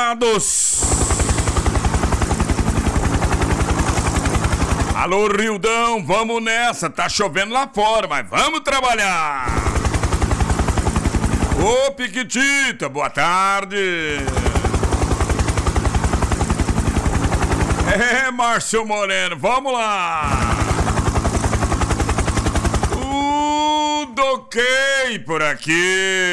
preparados? Alô, Rildão, vamos nessa. Tá chovendo lá fora, mas vamos trabalhar. Ô, Piquitita, boa tarde. Márcio Moreno, vamos lá. Tudo ok por aqui.